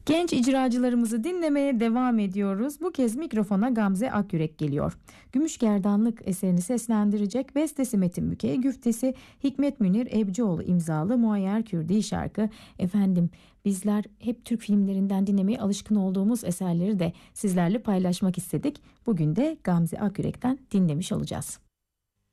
Genç icracılarımızı dinlemeye devam ediyoruz. Bu kez mikrofona Gamze Akyürek geliyor. Gümüşgerdanlık eserini seslendirecek, bestesi Metin Müke, güftesi Hikmet Münir Ebcioğlu imzalı Muayyer Kürdi şarkı. Efendim, bizler hep Türk filmlerinden dinlemeye alışkın olduğumuz eserleri de sizlerle paylaşmak istedik. Bugün de Gamze Akyürek'ten dinlemiş olacağız.